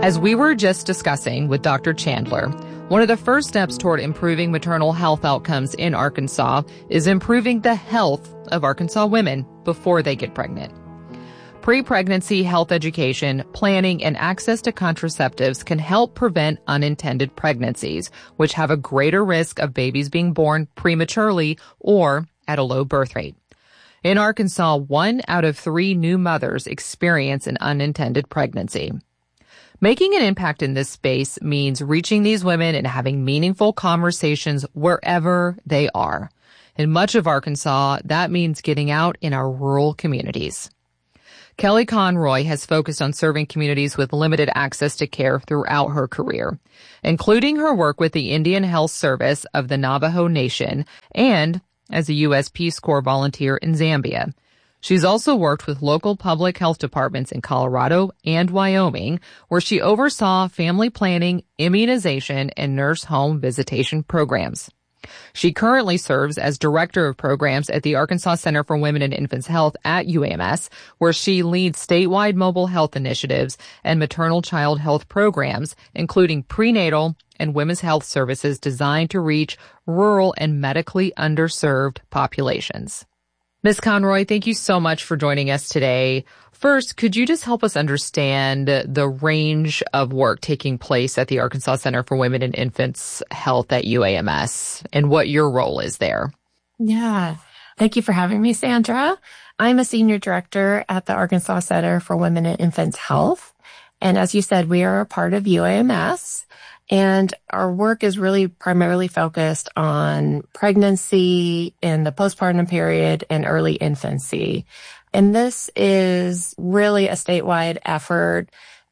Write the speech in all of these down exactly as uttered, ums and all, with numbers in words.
As we were just discussing with Doctor Chandler, one of the first steps toward improving maternal health outcomes in Arkansas is improving the health of Arkansas women before they get pregnant. Pre-pregnancy health education, planning, and access to contraceptives can help prevent unintended pregnancies, which have a greater risk of babies being born prematurely or at a low birth rate. In Arkansas, one out of three new mothers experience an unintended pregnancy. Making an impact in this space means reaching these women and having meaningful conversations wherever they are. In much of Arkansas, that means getting out in our rural communities. Kelly Conroy has focused on serving communities with limited access to care throughout her career, including her work with the Indian Health Service of the Navajo Nation and as a U S Peace Corps volunteer in Zambia. She's also worked with local public health departments in Colorado and Wyoming, where she oversaw family planning, immunization, and nurse home visitation programs. She currently serves as Director of Programs at the Arkansas Center for Women and Infants Health at U A M S, where she leads statewide mobile health initiatives and maternal child health programs, including prenatal and women's health services designed to reach rural and medically underserved populations. Miz Conroy, thank you so much for joining us today. First, could you just help us understand the range of work taking place at the Arkansas Center for Women and Infants Health at U A M S and what your role is there? Yeah. Thank you for having me, Sandra. I'm a senior director at the Arkansas Center for Women and Infants Health. And as you said, we are a part of U A M S. And our work is really primarily focused on pregnancy in the postpartum period and early infancy. And this is really a statewide effort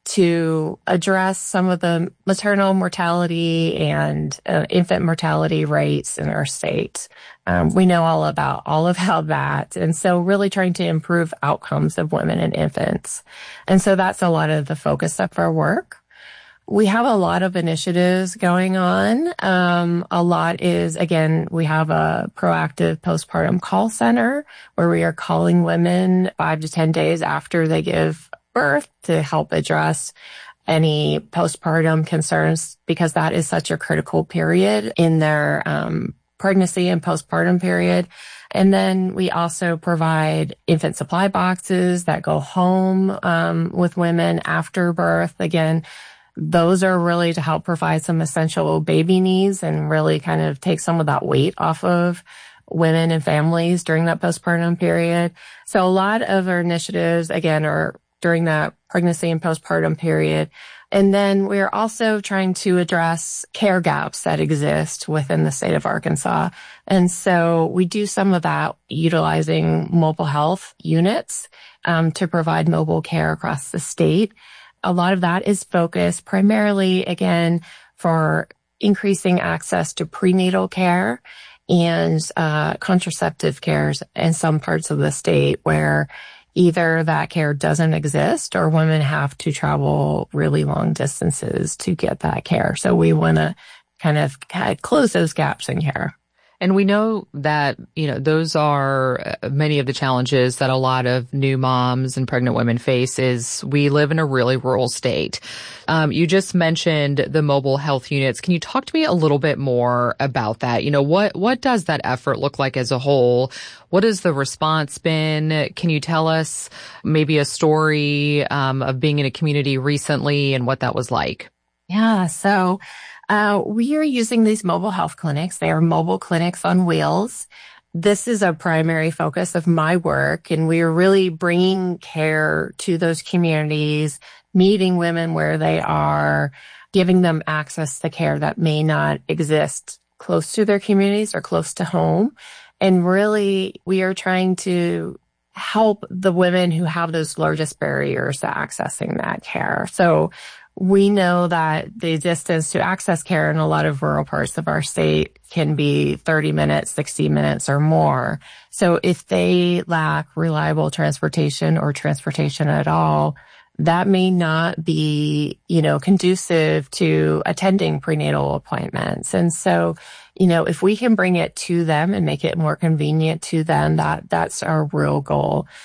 to address some of the maternal mortality and uh, infant mortality rates in our state. Um, we know all about all about that. And so really trying to improve outcomes of women and infants. And so that's a lot of the focus of our work. We have a lot of initiatives going on. Um, a lot is, again, we have a proactive postpartum call center where we are calling women five to ten days after they give birth to help address any postpartum concerns, because that is such a critical period in their um, pregnancy and postpartum period. And then we also provide infant supply boxes that go home um, with women after birth. Again, those are really to help provide some essential baby needs and really kind of take some of that weight off of women and families during that postpartum period. So a lot of our initiatives, again, are during that pregnancy and postpartum period. And then we're also trying to address care gaps that exist within the state of Arkansas. And so we do some of that utilizing mobile health units um, to provide mobile care across the state. A lot of that is focused primarily, again, for increasing access to prenatal care and uh contraceptive cares in some parts of the state where either that care doesn't exist or women have to travel really long distances to get that care. So we want to kind of close those gaps in care. And we know that, you know, those are many of the challenges that a lot of new moms and pregnant women face is we live in a really rural state. Um, you just mentioned the mobile health units. Can you talk to me a little bit more about that? You know, what, what does that effort look like as a whole? What has the response been? Can you tell us maybe a story um, of being in a community recently and what that was like? Yeah. So Uh, we are using these mobile health clinics. They are mobile clinics on wheels. This is a primary focus of my work, and we are really bringing care to those communities, meeting women where they are, giving them access to care that may not exist close to their communities or close to home. And really, we are trying to help the women who have those largest barriers to accessing that care. So we know that the distance to access care in a lot of rural parts of our state can be thirty minutes, sixty minutes or more. So if they lack reliable transportation or transportation at all, that may not be, you know, conducive to attending prenatal appointments. And so, you know, if we can bring it to them and make it more convenient to them, that that's our real goal.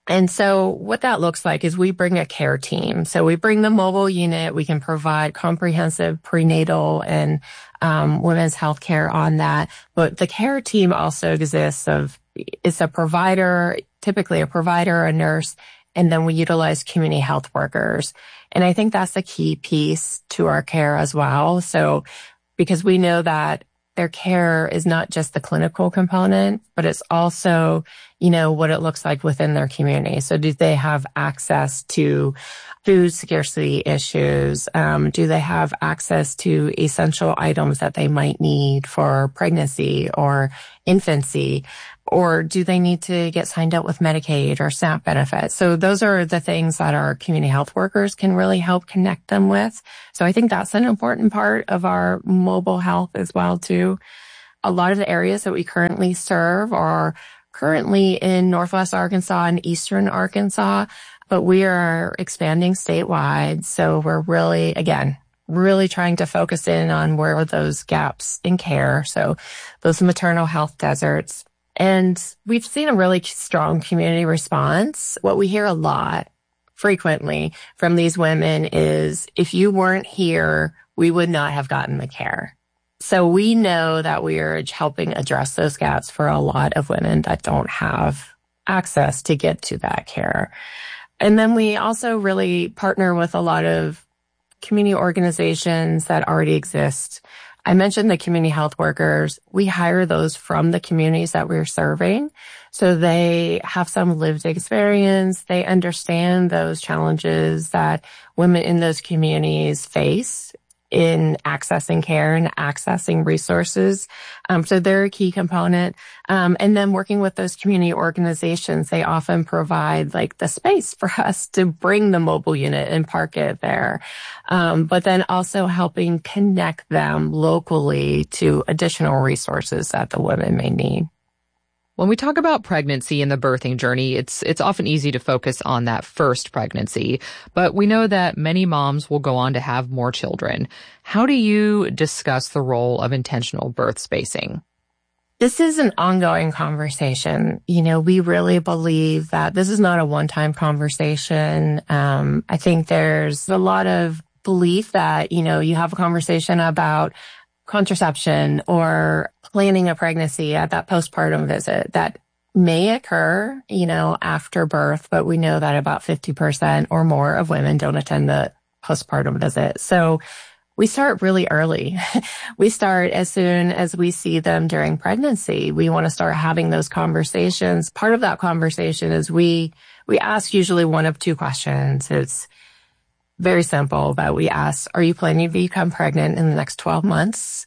And so what that looks like is we bring a care team. So we bring the mobile unit. We can provide comprehensive prenatal and um, women's health care on that. But the care team also exists of, it's a provider, typically a provider, a nurse, and then we utilize community health workers. And I think that's the key piece to our care as well. So because we know that their care is not just the clinical component, but it's also, you know, what it looks like within their community. So do they have access to food scarcity issues? Um, do they have access to essential items that they might need for pregnancy or infancy? Or do they need to get signed up with Medicaid or SNAP benefits? So those are the things that our community health workers can really help connect them with. So I think that's an important part of our mobile health as well, too. A lot of the areas that we currently serve are currently in Northwest Arkansas and Eastern Arkansas, but we are expanding statewide. So we're really, again, really trying to focus in on where are those gaps in care. So those maternal health deserts. And we've seen a really strong community response. What we hear a lot, frequently, from these women is, if you weren't here, we would not have gotten the care. So we know that we are helping address those gaps for a lot of women that don't have access to get to that care. And then we also really partner with a lot of community organizations that already exist. I mentioned the community health workers. We hire those from the communities that we're serving. So they have some lived experience. They understand those challenges that women in those communities face in accessing care and accessing resources. Um, so they're a key component. Um, and then working with those community organizations, they often provide like the space for us to bring the mobile unit and park it there. Um, but then also helping connect them locally to additional resources that the women may need. When we talk about pregnancy and the birthing journey, it's it's often easy to focus on that first pregnancy, but we know that many moms will go on to have more children. How do you discuss the role of intentional birth spacing? This is an ongoing conversation. You know, we really believe that this is not a one-time conversation. Um, I think there's a lot of belief that, you know, you have a conversation about contraception or planning a pregnancy at that postpartum visit that may occur, you know, after birth, but we know that about fifty percent or more of women don't attend the postpartum visit. So we start really early. We start as soon as we see them during pregnancy. We want to start having those conversations. Part of that conversation is we, we ask usually one of two questions. It's very simple, but we ask, are you planning to become pregnant in the next twelve months?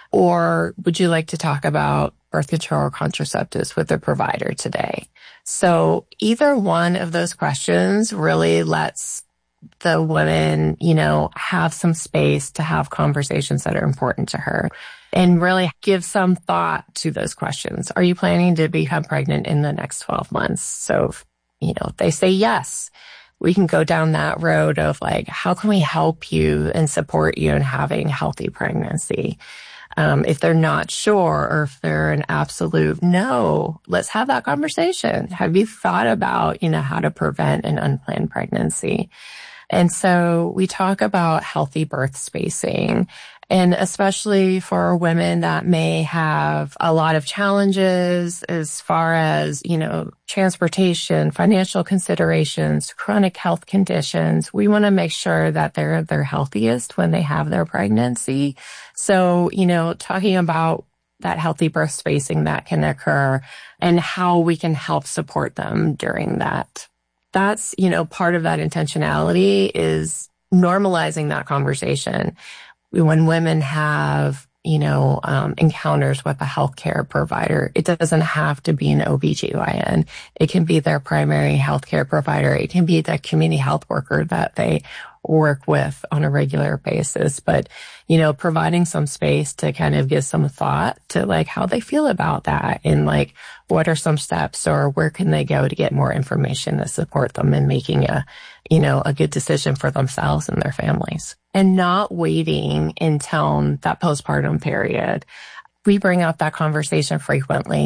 Or would you like to talk about birth control or contraceptives with a provider today? So either one of those questions really lets the woman, you know, have some space to have conversations that are important to her and really give some thought to those questions. Are you planning to become pregnant in the next twelve months? So, you know, if they say yes, we can go down that road of like, how can we help you and support you in having healthy pregnancy? Um, if they're not sure or if they're an absolute no, let's have that conversation. Have you thought about, you know, how to prevent an unplanned pregnancy? And so we talk about healthy birth spacing. And especially for women that may have a lot of challenges as far as, you know, transportation, financial considerations, chronic health conditions, we want to make sure that they're their healthiest when they have their pregnancy. So, you know, talking about that healthy birth spacing that can occur and how we can help support them during that. That's, you know, part of that intentionality is normalizing that conversation. When women have, you know, um, encounters with a healthcare provider, it doesn't have to be an O B G Y N. It can be their primary healthcare provider. It can be the community health worker that they work with on a regular basis. But, you know, providing some space to kind of give some thought to like how they feel about that and like what are some steps or where can they go to get more information to support them in making a, you know, a good decision for themselves and their families. And not waiting until that postpartum period. We bring up that conversation frequently.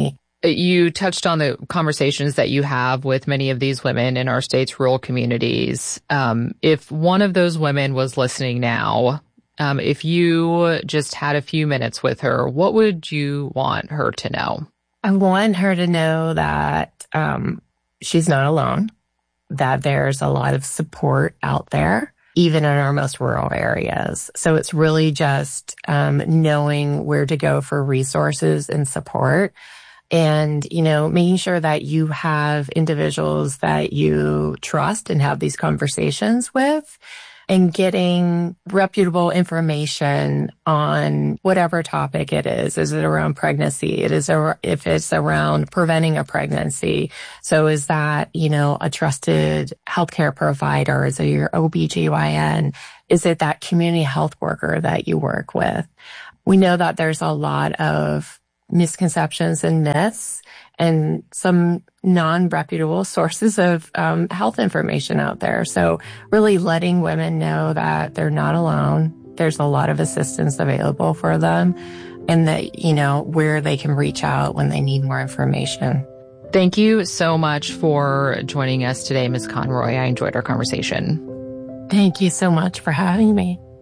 You touched on the conversations that you have with many of these women in our state's rural communities. Um, if one of those women was listening now, um, if you just had a few minutes with her, what would you want her to know? I want her to know that um, she's not alone, that there's a lot of support out there, even in our most rural areas. So it's really just um, knowing where to go for resources and support. And, you know, making sure that you have individuals that you trust and have these conversations with, and getting reputable information on whatever topic it is. Is it around pregnancy? It is, a, if it's around preventing a pregnancy. So is that, you know, a trusted healthcare provider? Is it your O B G Y N? Is it that community health worker that you work with? We know that there's a lot of misconceptions and myths and some non-reputable sources of um, health information out there. So really letting women know that they're not alone. There's a lot of assistance available for them, and that, you know, where they can reach out when they need more information. Thank you so much for joining us today, Miz Conroy. I enjoyed our conversation. Thank you so much for having me.